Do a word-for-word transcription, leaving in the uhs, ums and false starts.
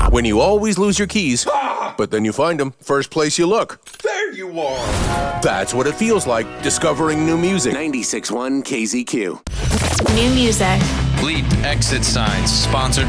When you always lose your keys, but then you find them first place you look. There you are. That's what it feels like discovering new music. ninety-six point one K Z Q. New music. Bleep exit signs, sponsored